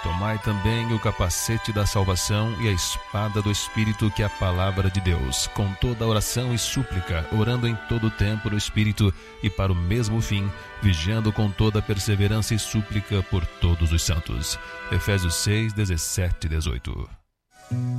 Tomai também o capacete da salvação e a espada do Espírito, que é a palavra de Deus, com toda oração e súplica, orando em todo o tempo no Espírito e para o mesmo fim, vigiando com toda perseverança e súplica por todos os santos. Efésios 6, 17 e 18.